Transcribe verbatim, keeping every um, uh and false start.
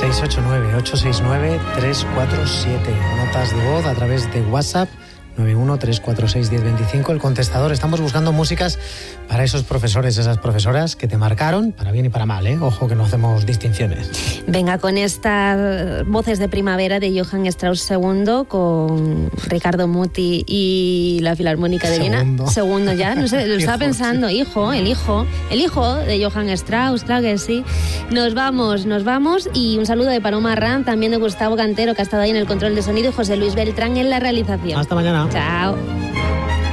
seis ocho nueve, ocho seis nueve, tres cuatro siete. Notas de voz a través de WhatsApp nueve uno tres cuatro seis uno cero dos cinco. El contestador. Estamos buscando músicas para esos profesores, esas profesoras que te marcaron, para bien y para mal, ¿eh? Ojo que no hacemos distinciones. Venga, con estas voces de primavera de Johann Strauss segundo, con Ricardo Muti y la Filarmónica de Viena. Segundo. Segundo ya, no sé, lo estaba Hijo, pensando, sí. hijo, el hijo, el hijo de Johann Strauss, claro que sí. Nos vamos, nos vamos, y un saludo de Paloma Arran, también de Gustavo Cantero, que ha estado ahí en el control de sonido, y José Luis Beltrán en la realización. Hasta mañana. Chao.